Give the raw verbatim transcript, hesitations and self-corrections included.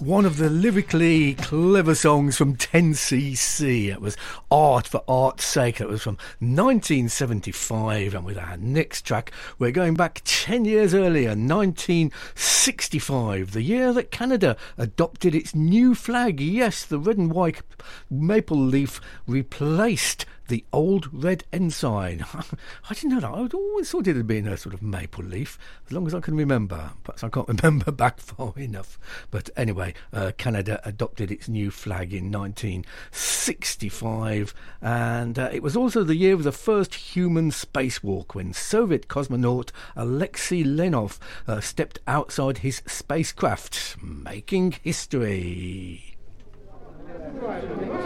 One of the lyrically clever songs from ten C C. It was Art for Art's Sake. It was from nineteen seventy-five. And with our next track, we're going back ten years earlier, nineteen sixty-five, the year that Canada adopted its new flag. Yes, the red and white maple leaf replaced the old red ensign. I didn't know that. I always thought it had been a sort of maple leaf, as long as I can remember. Perhaps I can't remember back far enough. But anyway, uh, Canada adopted its new flag in nineteen sixty-five, and uh, it was also the year of the first human spacewalk, when Soviet cosmonaut Alexei Leonov uh, stepped outside his spacecraft, making history.